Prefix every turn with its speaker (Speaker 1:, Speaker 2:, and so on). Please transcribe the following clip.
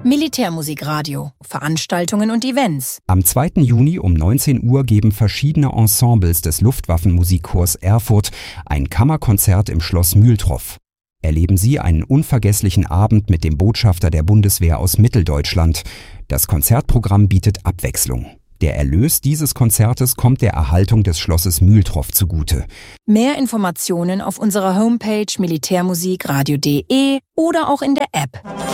Speaker 1: Militärmusikradio, Veranstaltungen und Events.
Speaker 2: Am 2. Juni um 19 Uhr geben verschiedene Ensembles des Luftwaffenmusikchors Erfurt ein Kammerkonzert im Schloss Mühltroff. Erleben Sie einen unvergesslichen Abend mit dem Botschafter der Bundeswehr aus Mitteldeutschland. Das Konzertprogramm bietet Abwechslung. Der Erlös dieses Konzertes kommt der Erhaltung des Schlosses Mühltroff zugute.
Speaker 1: Mehr Informationen auf unserer Homepage militärmusikradio.de oder auch in der App.